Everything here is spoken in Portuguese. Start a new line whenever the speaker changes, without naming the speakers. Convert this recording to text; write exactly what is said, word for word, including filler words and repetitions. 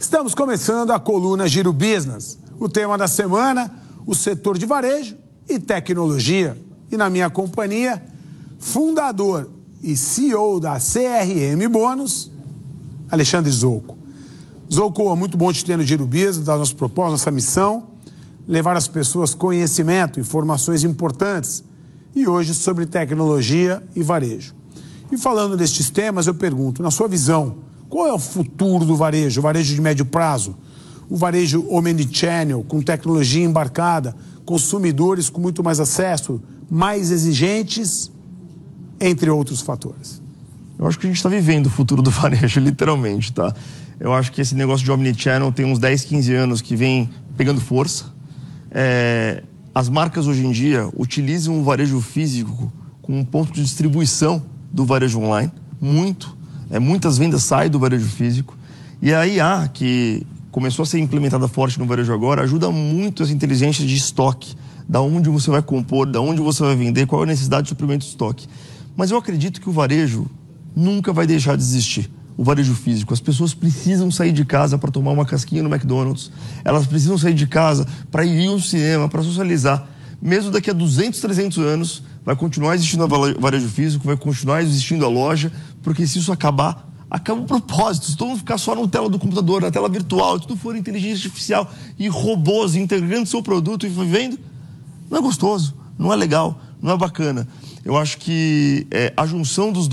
Estamos começando a coluna Giro Business. O tema da semana, o setor de varejo e tecnologia. E na minha companhia, fundador e C E O da C R M Bônus, Alexandre Zolco. Zolco, é muito bom te ter no Giro Business, da nossa proposta, nossa missão, levar às pessoas conhecimento, informações importantes. E hoje sobre tecnologia e varejo. E falando destes temas, eu pergunto, na sua visão, qual é o futuro do varejo, o varejo de médio prazo? O varejo omnichannel, com tecnologia embarcada, consumidores com muito mais acesso, mais exigentes, entre outros fatores.
Eu acho que a gente está vivendo o futuro do varejo, literalmente, tá? Eu acho que esse negócio de omnichannel tem uns dez, quinze anos que vem pegando força. É, as marcas hoje em dia utilizam o varejo físico como um ponto de distribuição do varejo online, muito. É, muitas vendas saem do varejo físico. E a I A, que começou a ser implementada forte no varejo agora, ajuda muito essa inteligência de estoque. Da onde você vai compor, da onde você vai vender, qual é a necessidade de suprimento de estoque. Mas eu acredito que o varejo nunca vai deixar de existir. O varejo físico. As pessoas precisam sair de casa para tomar uma casquinha no McDonald's. Elas precisam sair de casa para ir ao cinema, para socializar. Mesmo daqui a duzentos, trezentos anos, vai continuar existindo o varejo físico, vai continuar existindo a loja, porque se isso acabar, acaba o propósito. Se todo mundo ficar só na tela do computador, na tela virtual, se tudo for inteligência artificial e robôs integrando seu produto e vivendo, não é gostoso, não é legal, não é bacana. Eu acho que é, a junção dos dois